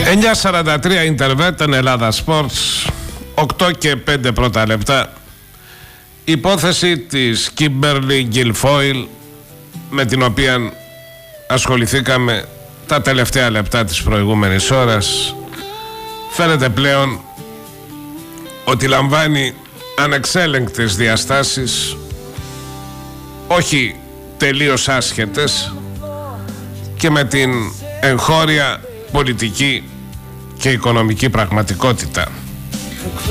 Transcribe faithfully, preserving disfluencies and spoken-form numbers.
εννιά σαράντα τρία Ιντερβέτ, Ελλάδα Sports, οκτώ και πέντε πρώτα λεπτά. Υπόθεση της Κίμπερλι Γκιλφόιλ, με την οποία ασχοληθήκαμε τα τελευταία λεπτά της προηγούμενης ώρας, φαίνεται πλέον ότι λαμβάνει ανεξέλεγκτες διαστάσεις, όχι τελείως άσχετες, και με την εγχώρια πολιτική και οικονομική πραγματικότητα.